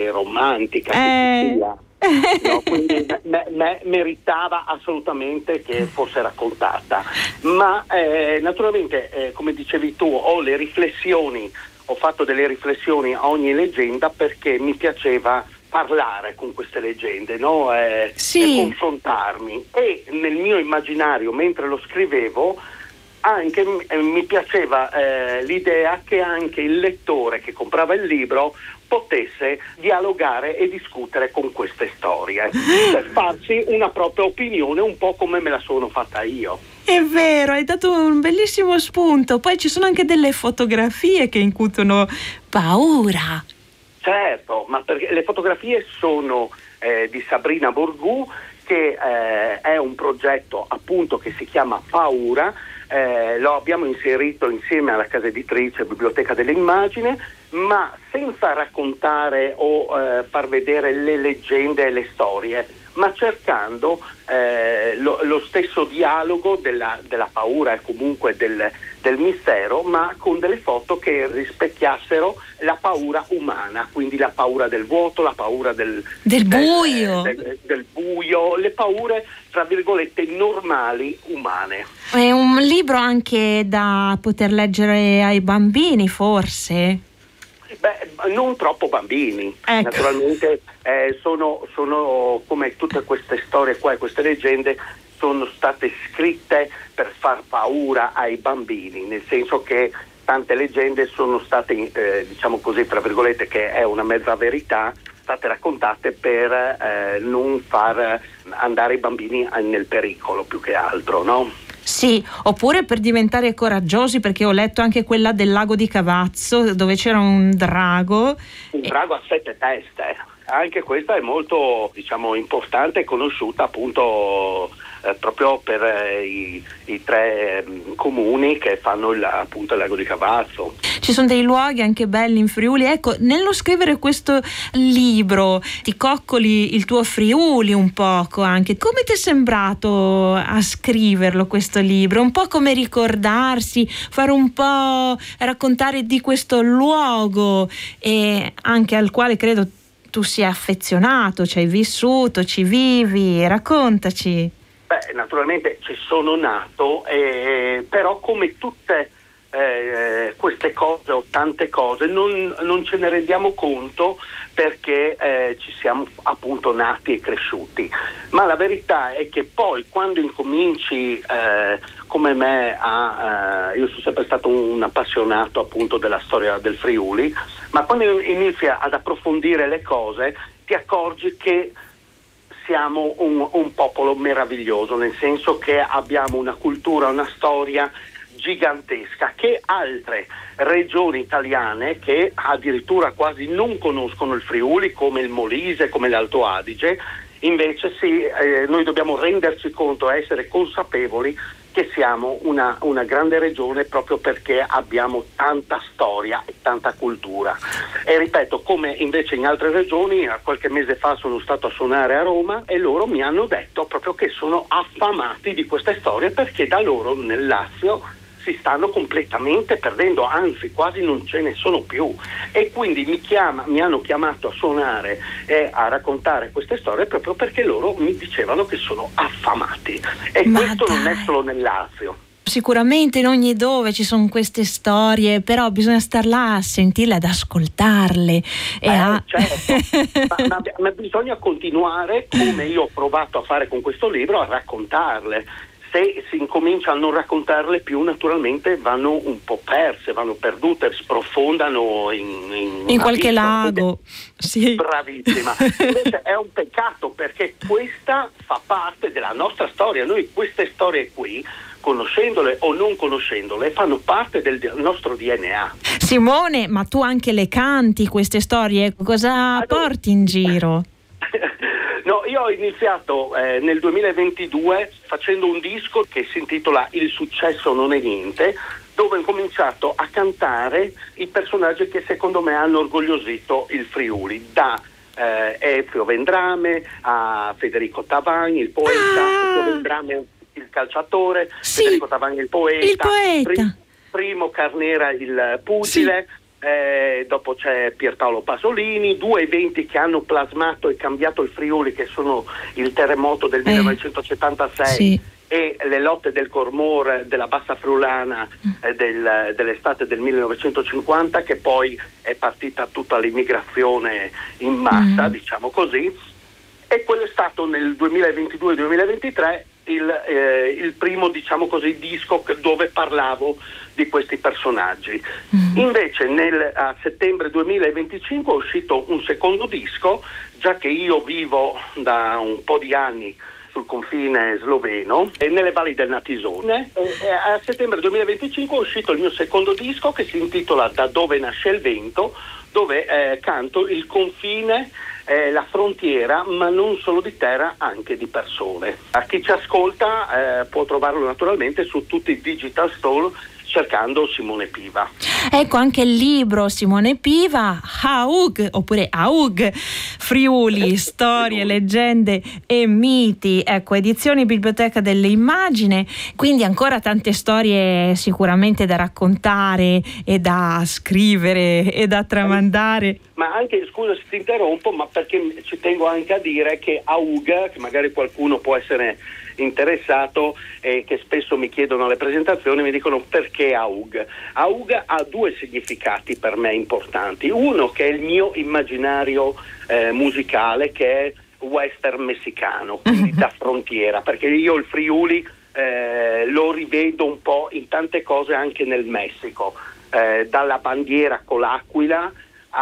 e romantica che sia. No, quindi meritava assolutamente che fosse raccontata, ma naturalmente come dicevi tu ho fatto delle riflessioni a ogni leggenda perché mi piaceva parlare con queste leggende, no? E confrontarmi, e nel mio immaginario mentre lo scrivevo anche mi piaceva l'idea che anche il lettore che comprava il libro potesse dialogare e discutere con queste storie per farsi una propria opinione, un po' come me la sono fatta io. È vero, hai dato un bellissimo spunto. Poi ci sono anche delle fotografie che incutono paura. Certo, ma perché le fotografie sono di Sabrina Borgù, che è un progetto appunto che si chiama Paura. Lo abbiamo inserito insieme alla casa editrice Biblioteca dell'immagine, ma senza raccontare o far vedere le leggende e le storie, ma cercando lo stesso dialogo della paura e comunque del mistero, ma con delle foto che rispecchiassero la paura umana, quindi la paura del vuoto, la paura del buio, del buio, le paure tra virgolette normali umane. È un libro anche da poter leggere ai bambini, forse? Beh, non troppo bambini, ecco. Naturalmente sono come tutte queste storie qua e queste leggende sono state scritte per far paura ai bambini, nel senso che tante leggende sono state, diciamo così, tra virgolette, che è una mezza verità, state raccontate per non far andare i bambini nel pericolo più che altro, no? Sì, oppure per diventare coraggiosi, perché ho letto anche quella del lago di Cavazzo dove c'era un drago. Un drago a 7 teste, anche questa è molto, diciamo, importante e conosciuta appunto proprio per i 3 comuni che fanno appunto il lago di Cavazzo. Ci sono dei luoghi anche belli in Friuli. Ecco, nello scrivere questo libro ti coccoli il tuo Friuli un poco anche. Come ti è sembrato a scriverlo questo libro? Un po' come ricordarsi, fare un po' raccontare di questo luogo e anche al quale credo tu sia affezionato, ci hai vissuto, ci vivi, raccontaci. Beh, naturalmente ci sono nato, però come tutte queste cose o tante cose non ce ne rendiamo conto perché ci siamo appunto nati e cresciuti, ma la verità è che poi quando incominci come me io sono sempre stato un appassionato appunto della storia del Friuli, ma quando inizi ad approfondire le cose ti accorgi che siamo un popolo meraviglioso, nel senso che abbiamo una cultura, una storia gigantesca che altre regioni italiane che addirittura quasi non conoscono il Friuli, come il Molise, come l'Alto Adige, invece noi dobbiamo renderci conto e essere consapevoli che siamo una grande regione proprio perché abbiamo tanta storia e tanta cultura. E ripeto, come invece in altre regioni, qualche mese fa sono stato a suonare a Roma e loro mi hanno detto proprio che sono affamati di queste storie perché da loro nel Lazio si stanno completamente perdendo, anzi quasi non ce ne sono più, e quindi mi hanno chiamato a suonare e a raccontare queste storie proprio perché loro mi dicevano che sono affamati, e ma questo dai, non è solo nel Lazio. Sicuramente in ogni dove ci sono queste storie, però bisogna star là a sentirle, ad ascoltarle certo. ma bisogna continuare, come io ho provato a fare con questo libro, a raccontarle. Se si incomincia a non raccontarle più, naturalmente vanno un po' perse, vanno perdute, sprofondano in qualche lago. Sì. Bravissima. Invece è un peccato perché questa fa parte della nostra storia. Noi queste storie qui, conoscendole o non conoscendole, fanno parte del nostro DNA. Simone, ma tu anche le canti queste storie? Cosa porti in giro? No, io ho iniziato nel 2022 facendo un disco che si intitola Il successo non è niente, dove ho cominciato a cantare i personaggi che secondo me hanno orgogliosito il Friuli, da Ezio Vendrame a Federico Tavagni, il poeta, Ezio Vendrame il calciatore, sì, Federico Tavagni il poeta. Primo Carnera il pugile. Sì. dopo c'è Pierpaolo Pasolini, 2 eventi che hanno plasmato e cambiato il Friuli, che sono il terremoto del 1976 sì. e le lotte del Cormor della Bassa Friulana dell'estate del 1950, che poi è partita tutta l'immigrazione in massa, diciamo così, e quello è stato nel 2022-2023 il primo, diciamo così, disco dove parlavo di questi personaggi. Invece a settembre 2025 è uscito un secondo disco, già che io vivo da un po' di anni sul confine sloveno e nelle valli del Natisone. A settembre 2025 è uscito il mio secondo disco, che si intitola Da dove nasce il vento, dove canto il confine, la frontiera, ma non solo di terra, anche di persone. A chi ci ascolta può trovarlo naturalmente su tutti i digital store cercando Simone Piva. Ecco anche il libro Simone Piva, Aug, oppure Aug, Friuli, storie, leggende e miti. Ecco, edizioni Biblioteca dell'immagine, quindi ancora tante storie sicuramente da raccontare e da scrivere e da tramandare. Ma anche, scusa se ti interrompo, ma perché ci tengo anche a dire che Aug, che magari qualcuno può essere interessato e che spesso mi chiedono alle presentazioni, mi dicono perché Aug. Aug ha 2 significati per me importanti. Uno, che è il mio immaginario musicale, che è western messicano, quindi da frontiera, perché io il Friuli lo rivedo un po' in tante cose anche nel Messico, dalla bandiera con l'aquila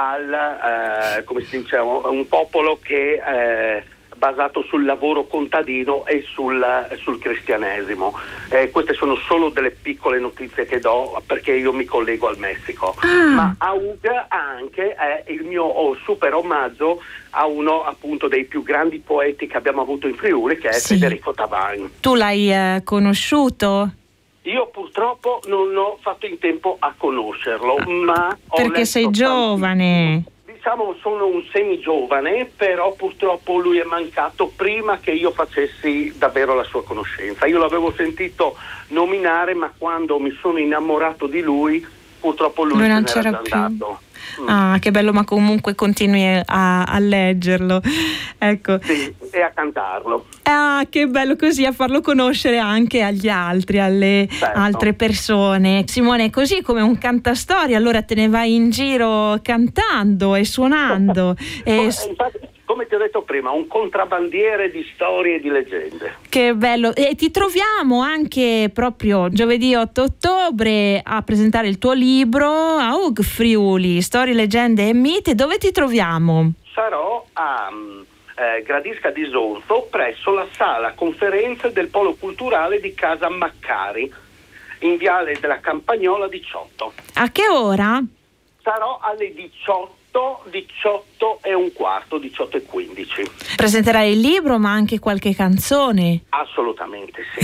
al come si dice, un popolo che basato sul lavoro contadino e sul cristianesimo. Queste sono solo delle piccole notizie che do, perché io mi collego al Messico. Ma Aug anche è il mio super omaggio a uno appunto dei più grandi poeti che abbiamo avuto in Friuli, che è Federico Tavan. Tu l'hai conosciuto? Io purtroppo non ho fatto in tempo a conoscerlo, ma perché sei giovane. Diciamo sono un semi-giovane, però purtroppo lui è mancato prima che io facessi davvero la sua conoscenza. Io l'avevo sentito nominare, ma quando mi sono innamorato di lui, purtroppo lui non se n'era c'era già più. andato. Ah, che bello, ma comunque continui a leggerlo. Ecco. Sì, e a cantarlo. Ah, che bello, così a farlo conoscere anche agli altri, alle altre persone. Simone, così come un cantastorie, allora te ne vai in giro cantando e suonando. Infatti, come ti ho detto prima, un contrabbandiere di storie e di leggende. Che bello. E ti troviamo anche proprio giovedì 8 ottobre a presentare il tuo libro Aug Friuli, storie, leggende e miti. Dove ti troviamo? Sarò a Gradisca di Sonzo, presso la sala conferenze del Polo Culturale di Casa Maccari, in Viale della Campagnola 18. A che ora? Sarò alle 18 e un quarto, 18:15. Presenterai il libro, ma anche qualche canzone? Assolutamente sì.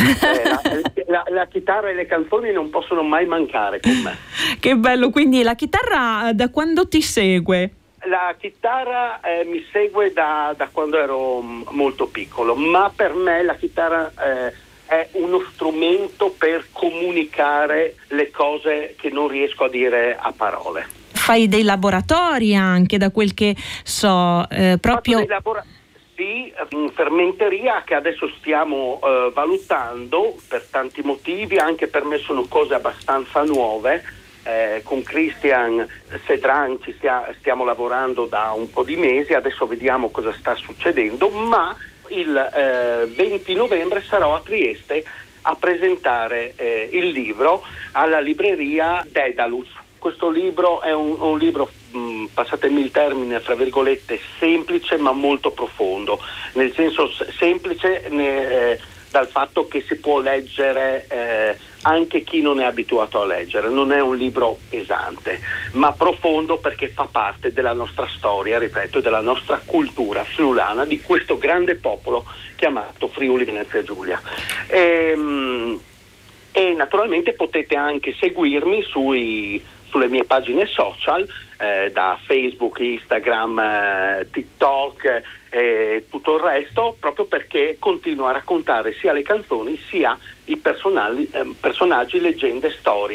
La chitarra e le canzoni non possono mai mancare con me. Che bello, quindi la chitarra da quando ti segue? La chitarra mi segue da quando ero molto piccolo, ma per me la chitarra è uno strumento per comunicare le cose che non riesco a dire a parole. Fai dei laboratori anche, da quel che so, proprio... Sì, in fermenteria, che adesso stiamo valutando per tanti motivi, anche per me sono cose abbastanza nuove. Con Christian Sedran stiamo lavorando da un po' di mesi, adesso vediamo cosa sta succedendo, ma il 20 novembre sarò a Trieste a presentare il libro alla libreria Daedalus. Questo libro è un libro, passatemi il termine, fra virgolette, semplice ma molto profondo, nel senso semplice dal fatto che si può leggere anche chi non è abituato a leggere. Non è un libro pesante, ma profondo, perché fa parte della nostra storia, ripeto, della nostra cultura friulana, di questo grande popolo chiamato Friuli Venezia Giulia. E naturalmente potete anche seguirmi sulle mie pagine social, da Facebook, Instagram, TikTok e tutto il resto, proprio perché continuo a raccontare sia le canzoni sia i personaggi, leggende, storie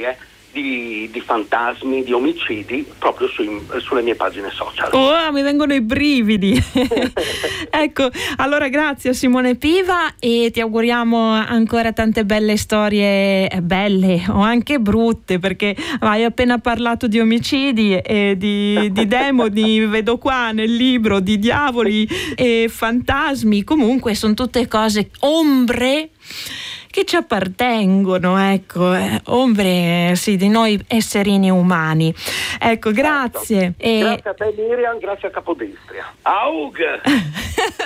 di fantasmi, di omicidi proprio sulle mie pagine social. Oh, mi vengono i brividi. Ecco, allora grazie a Simone Piva e ti auguriamo ancora tante belle storie, belle o anche brutte, perché hai appena parlato di omicidi e di demoni, vedo qua nel libro, di diavoli e fantasmi. Comunque sono tutte cose, ombre che ci appartengono, ecco, ombre sì, di noi esserini umani. Ecco, grazie. Grazie a te Miriam, grazie a Capodistria. Aug!